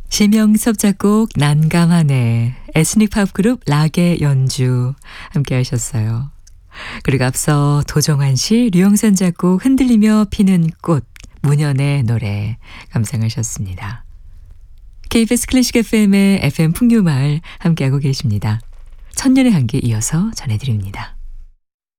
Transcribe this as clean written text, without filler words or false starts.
심영섭 작곡 난감하네, 에스닉 팝 그룹 락의 연주 함께 하셨어요. 그리고 앞서 도정환 씨, 류영선 작곡 흔들리며 피는 꽃, 문연의 노래 감상하셨습니다. KBS 클래식 FM의 FM 풍류마을 함께하고 계십니다. 천년의 한기 이어서 전해드립니다.